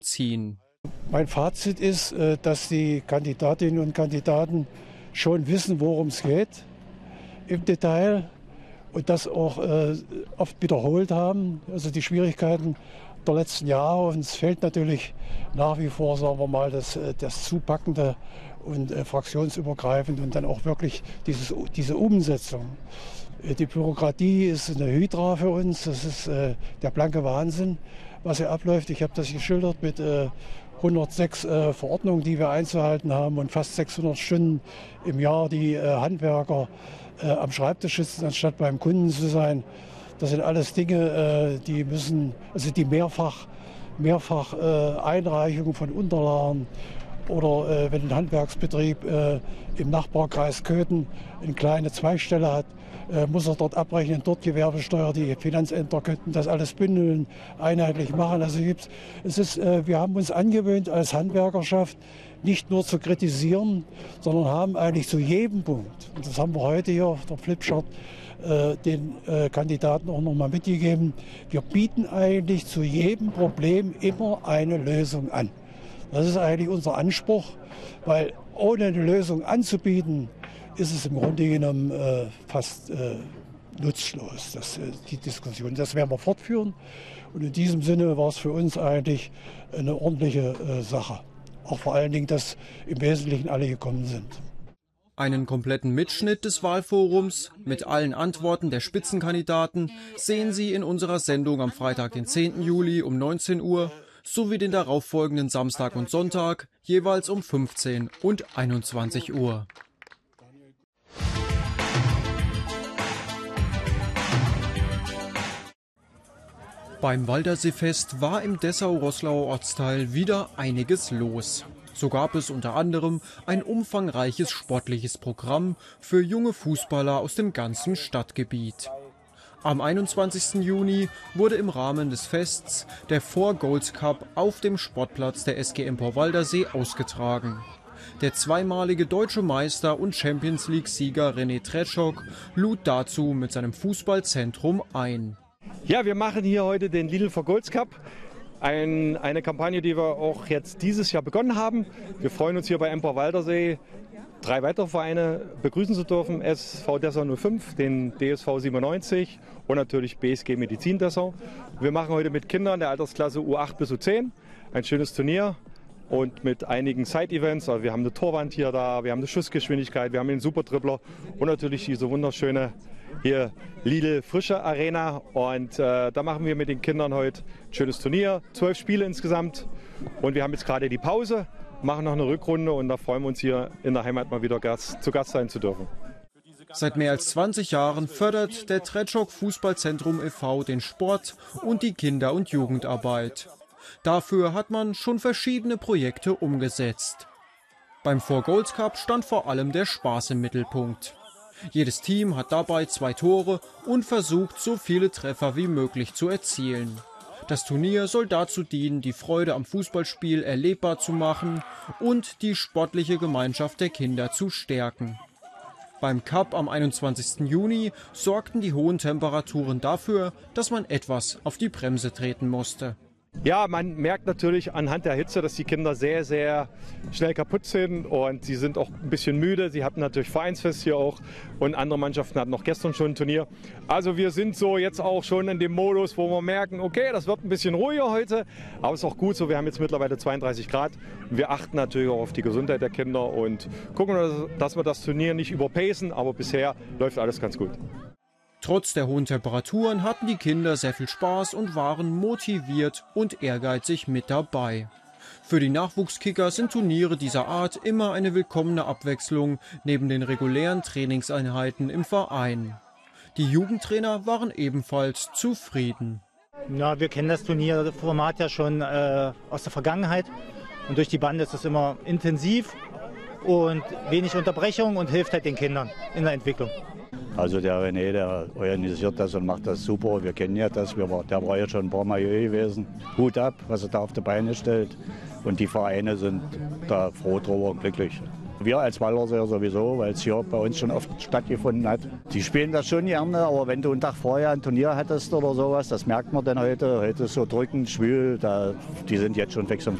ziehen. Mein Fazit ist, dass die Kandidatinnen und Kandidaten schon wissen, worum es geht im Detail und das auch oft wiederholt haben. Also die Schwierigkeiten der letzten Jahre. Und es fehlt natürlich nach wie vor, sagen wir mal, das Zupackende und fraktionsübergreifend und dann auch wirklich diese Umsetzung. Die Bürokratie ist eine Hydra für uns. Das ist der blanke Wahnsinn, was hier abläuft. Ich habe das geschildert mit 106 Verordnungen, die wir einzuhalten haben und fast 600 Stunden im Jahr, die Handwerker am Schreibtisch sitzen, anstatt beim Kunden zu sein. Das sind alles Dinge, die müssen, also die mehrfach Einreichung von Unterlagen oder wenn ein Handwerksbetrieb im Nachbarkreis Köthen eine kleine Zweigstelle hat, muss er dort abrechnen, dort Gewerbesteuer, die Finanzämter könnten das alles bündeln, einheitlich machen. Also wir haben uns angewöhnt als Handwerkerschaft nicht nur zu kritisieren, sondern haben eigentlich zu jedem Punkt, und das haben wir heute hier auf der Flipchart den Kandidaten auch noch mal mitgegeben, wir bieten eigentlich zu jedem Problem immer eine Lösung an. Das ist eigentlich unser Anspruch, weil ohne eine Lösung anzubieten, ist es im Grunde genommen fast nutzlos, die Diskussion. Das werden wir fortführen. Und in diesem Sinne war es für uns eigentlich eine ordentliche Sache. Auch vor allen Dingen, dass im Wesentlichen alle gekommen sind. Einen kompletten Mitschnitt des Wahlforums mit allen Antworten der Spitzenkandidaten sehen Sie in unserer Sendung am Freitag, den 10. Juli um 19 Uhr sowie den darauffolgenden Samstag und Sonntag jeweils um 15 und 21 Uhr. Beim Walderseefest war im Dessau-Roßlauer Ortsteil wieder einiges los. So gab es unter anderem ein umfangreiches sportliches Programm für junge Fußballer aus dem ganzen Stadtgebiet. Am 21. Juni wurde im Rahmen des Fests der 4 Goals Cup auf dem Sportplatz der SG Empor-Waldersee ausgetragen. Der zweimalige deutsche Meister und Champions-League-Sieger René Tretschok lud dazu mit seinem Fußballzentrum ein. Ja, wir machen hier heute den Lidl 4 Goals Cup. Eine Kampagne, die wir auch jetzt dieses Jahr begonnen haben. Wir freuen uns hier bei Empor-Waldersee 3 weitere Vereine begrüßen zu dürfen. SV Dessau 05, den DSV 97 und natürlich BSG Medizin Dessau. Wir machen heute mit Kindern der Altersklasse U8 bis U10 ein schönes Turnier und mit einigen Side-Events. Also wir haben eine Torwand hier da, wir haben eine Schussgeschwindigkeit, wir haben den Supertribbler und natürlich diese wunderschöne hier Lidl Frische Arena. Und da machen wir mit den Kindern heute ein schönes Turnier. 12 Spiele insgesamt und wir haben jetzt gerade die Pause, machen noch eine Rückrunde und da freuen wir uns hier in der Heimat mal wieder zu Gast sein zu dürfen. Seit mehr als 20 Jahren fördert der Tretschok Fußballzentrum e.V. den Sport und die Kinder- und Jugendarbeit. Dafür hat man schon verschiedene Projekte umgesetzt. Beim 4 Goals Cup stand vor allem der Spaß im Mittelpunkt. Jedes Team hat dabei 2 Tore und versucht, so viele Treffer wie möglich zu erzielen. Das Turnier soll dazu dienen, die Freude am Fußballspiel erlebbar zu machen und die sportliche Gemeinschaft der Kinder zu stärken. Beim Cup am 21. Juni sorgten die hohen Temperaturen dafür, dass man etwas auf die Bremse treten musste. Ja, man merkt natürlich anhand der Hitze, dass die Kinder sehr, sehr schnell kaputt sind und sie sind auch ein bisschen müde. Sie hatten natürlich Vereinsfest hier auch und andere Mannschaften hatten noch gestern schon ein Turnier. Also wir sind so jetzt auch schon in dem Modus, wo wir merken, okay, das wird ein bisschen ruhiger heute, aber es ist auch gut so. Wir haben jetzt mittlerweile 32 Grad und wir achten natürlich auch auf die Gesundheit der Kinder und gucken, dass wir das Turnier nicht überpacen, aber bisher läuft alles ganz gut. Trotz der hohen Temperaturen hatten die Kinder sehr viel Spaß und waren motiviert und ehrgeizig mit dabei. Für die Nachwuchskicker sind Turniere dieser Art immer eine willkommene Abwechslung neben den regulären Trainingseinheiten im Verein. Die Jugendtrainer waren ebenfalls zufrieden. Ja, wir kennen das Turnierformat ja schon aus der Vergangenheit und durch die Bande ist es immer intensiv und wenig Unterbrechung und hilft halt den Kindern in der Entwicklung. Also der René, der organisiert das und macht das super. Wir kennen ja das, der war ja schon ein paar Mal hier gewesen. Hut ab, was er da auf die Beine stellt. Und die Vereine sind da froh drüber und glücklich. Wir als Walderseer sowieso, weil es hier bei uns schon oft stattgefunden hat. Die spielen das schon gerne, aber wenn du einen Tag vorher ein Turnier hattest oder sowas, das merkt man dann heute. Heute ist so drückend, schwül, die sind jetzt schon fix und